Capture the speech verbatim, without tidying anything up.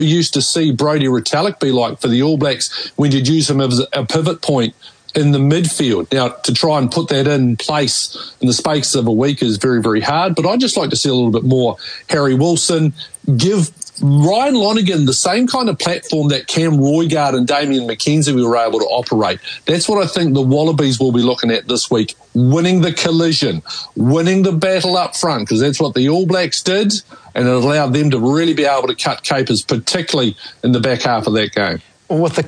used to see Brodie Retallick be like for the All Blacks when you'd use him as a pivot point in the midfield. Now, to try and put that in place in the space of a week is very, very hard, but I'd just like to see a little bit more Harry Wilson. Give Ryan Lonergan the same kind of platform that Cam Roigard and Damian McKenzie were able to operate. That's what I think the Wallabies will be looking at this week, winning the collision, winning the battle up front, because that's what the All Blacks did, and it allowed them to really be able to cut capers, particularly in the back half of that game. With the